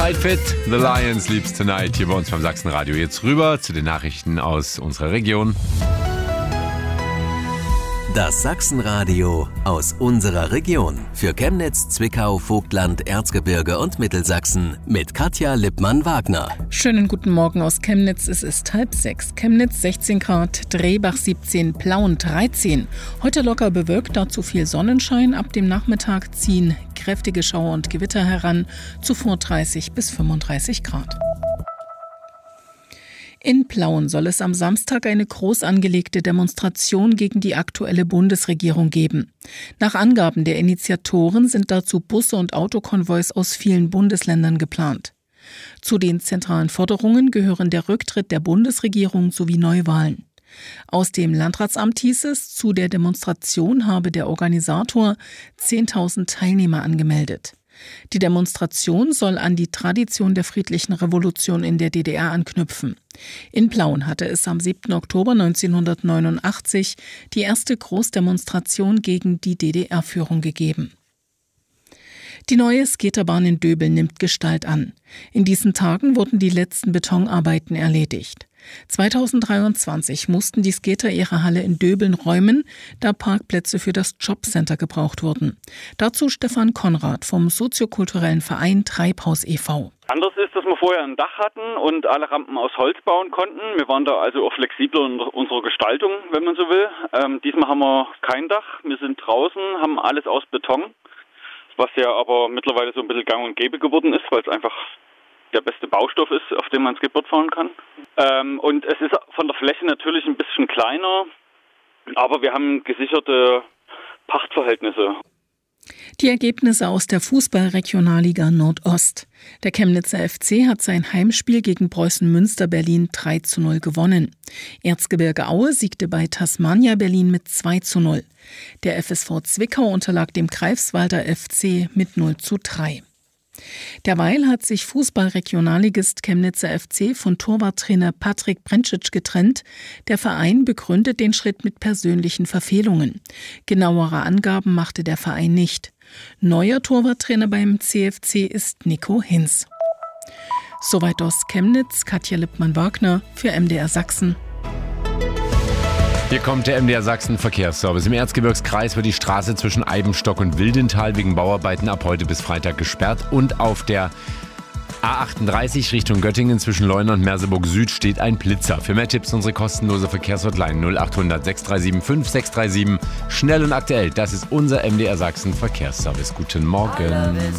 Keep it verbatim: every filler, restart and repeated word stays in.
Seid fit, The Lion Sleeps Tonight hier bei uns beim Sachsenradio. Jetzt rüber zu den Nachrichten aus unserer Region. Das Sachsenradio aus unserer Region. Für Chemnitz, Zwickau, Vogtland, Erzgebirge und Mittelsachsen mit Katja Lippmann-Wagner. Schönen guten Morgen aus Chemnitz. Es ist halb sechs. Chemnitz sechzehn Grad, Drehbach siebzehn, Plauen dreizehn. Heute locker bewölkt, dazu viel Sonnenschein. Ab dem Nachmittag ziehen kräftige Schauer und Gewitter heran. Zuvor dreißig bis fünfunddreißig Grad. In Plauen soll es am Samstag eine groß angelegte Demonstration gegen die aktuelle Bundesregierung geben. Nach Angaben der Initiatoren sind dazu Busse und Autokonvois aus vielen Bundesländern geplant. Zu den zentralen Forderungen gehören der Rücktritt der Bundesregierung sowie Neuwahlen. Aus dem Landratsamt hieß es, zu der Demonstration habe der Organisator zehntausend Teilnehmer angemeldet. Die Demonstration soll an die Tradition der friedlichen Revolution in der D D R anknüpfen. In Plauen hatte es am siebten Oktober neunzehnhundertneunundachtzig die erste Großdemonstration gegen die D D R-Führung gegeben. Die neue Skaterbahn in Döbeln nimmt Gestalt an. In diesen Tagen wurden die letzten Betonarbeiten erledigt. zweitausenddreiundzwanzig mussten die Skater ihre Halle in Döbeln räumen, da Parkplätze für das Jobcenter gebraucht wurden. Dazu Stefan Konrad vom soziokulturellen Verein Treibhaus e V Anders ist, dass wir vorher ein Dach hatten und alle Rampen aus Holz bauen konnten. Wir waren da also auch flexibler in unserer Gestaltung, wenn man so will. Ähm, diesmal haben wir kein Dach. Wir sind draußen, haben alles aus Beton, was ja aber mittlerweile so ein bisschen gang und gäbe geworden ist, weil es einfach der beste Baustoff ist, auf dem man Skateboard fahren kann. Ähm, und es ist von der Fläche natürlich ein bisschen kleiner, aber wir haben gesicherte Pachtverhältnisse. Die Ergebnisse aus der Fußball-Regionalliga Nordost. Der Chemnitzer F C hat sein Heimspiel gegen Preußen Münster Berlin drei zu null gewonnen. Erzgebirge Aue siegte bei Tasmania Berlin mit zwei zu null. Der F S V Zwickau unterlag dem Greifswalder F C mit null zu drei. Derweil hat sich Fußball-Regionalligist Chemnitzer F C von Torwarttrainer Patrick Brentschitsch getrennt. Der Verein begründet den Schritt mit persönlichen Verfehlungen. Genauere Angaben machte der Verein nicht. Neuer Torwarttrainer beim C F C ist Nico Hinz. Soweit aus Chemnitz, Katja Lippmann-Wagner für M D R Sachsen. Hier kommt der M D R Sachsen Verkehrsservice. Im Erzgebirgskreis wird die Straße zwischen Eibenstock und Wildental wegen Bauarbeiten ab heute bis Freitag gesperrt. Und auf der A achtunddreißig Richtung Göttingen zwischen Leuna und Merseburg Süd steht ein Blitzer. Für mehr Tipps unsere kostenlose Verkehrshotline null achthundert sechs drei sieben fünf sechs drei sieben. Schnell und aktuell, das ist unser M D R Sachsen Verkehrsservice. Guten Morgen.